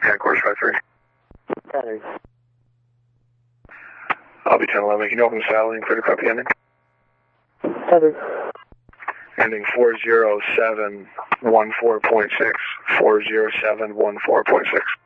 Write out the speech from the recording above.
course 53. Tethered. I'll be 1011. Can you open the satellite and clear the copy ending? Tethered. Ending 40714.6. 40714.6.